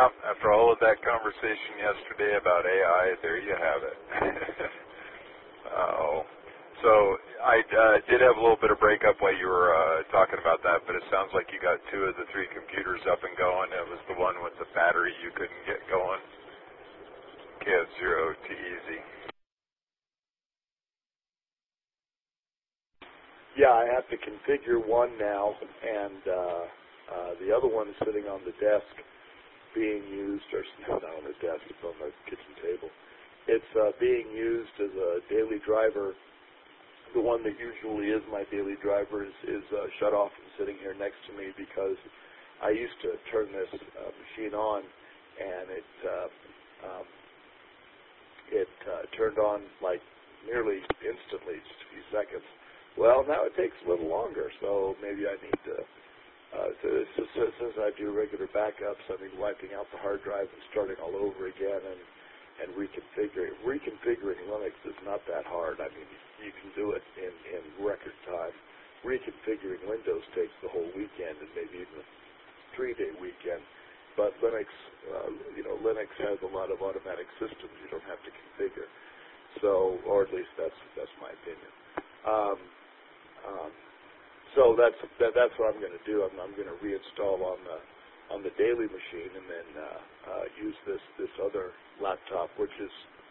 Well, after all of that conversation yesterday about AI, there you have it. Oh, so I did have a little bit of breakup while you were talking about that, but it sounds like you got 2 of the 3 computers up and going. It was the one with the battery you couldn't get going. KF0 to easy. Yeah, I have to configure one now, and the other one is sitting on the desk being used, or not on the desk, it's on the kitchen table. It's being used as a daily driver. The one that usually is my daily driver is shut off and sitting here next to me because I used to turn this machine on, and it turned on like nearly instantly, just a few seconds. Well, now it takes a little longer, so maybe I need to, since I do regular backups, I mean wiping out the hard drive and starting all over again and reconfiguring. Reconfiguring Linux is not that hard. I mean, you can do it in record time. Reconfiguring Windows takes the whole weekend and maybe even a 3-day weekend. But Linux, Linux has a lot of automatic systems you don't have to configure. So, or at least that's my opinion. So that's what I'm going to do. I'm going to reinstall on the daily machine and then use this other laptop, which is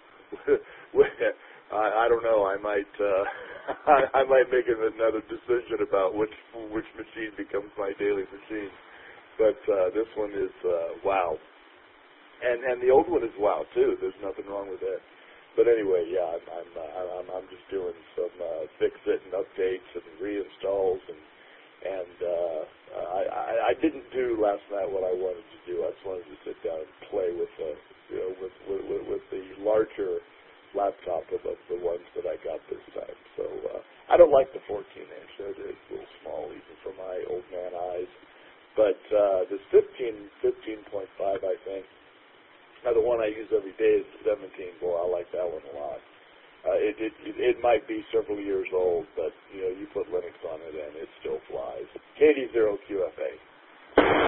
I don't know. I might I might make another decision about which machine becomes my daily machine. But this one is wow, and the old one is wow too. There's nothing wrong with it. But anyway, yeah, I'm just doing some fix-it and updates and reinstalls, and I didn't do last night what I wanted to do. I just wanted to sit down and play with with the larger laptop of the ones that I got this time. So I don't like the 14-inch. It's a little small even for my old man eyes. But this 15.5, I think. Now, the one I use every day is the 17. Boy, I like that one a lot. It might be several years old, but you put Linux on it and it still flies. KD0QFA.